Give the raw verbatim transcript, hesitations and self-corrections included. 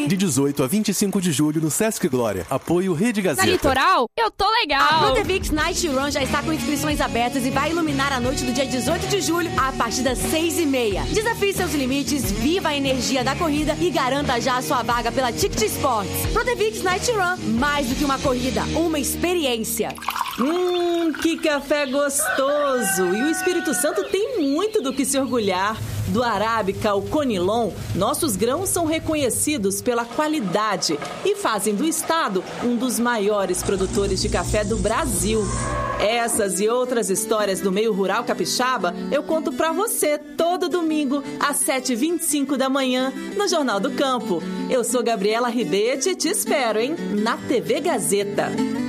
De dezoito a vinte e cinco de julho no Sesc Glória. Apoio Rede Gazeta. Na Litoral, eu tô legal. A Protevix Night Run já está com inscrições abertas e vai iluminar a noite do dia dezoito de julho a partir das seis e meia. Desafie seus limites, viva a energia da corrida e garanta já a sua vaga pela Ticket Sports. Protevix Night Run, mais do que uma corrida, uma experiência. Hum, que café gostoso! E o Espírito Santo tem muito do que se orgulhar. Do Arábica ao Conilon, nossos grãos são reconhecidos pela qualidade e fazem do estado um dos maiores produtores de café do Brasil. Essas e outras histórias do meio rural capixaba eu conto pra você todo domingo às sete e vinte e cinco da manhã no Jornal do Campo. Eu sou Gabriela Ribete e te espero, hein? Na T V Gazeta.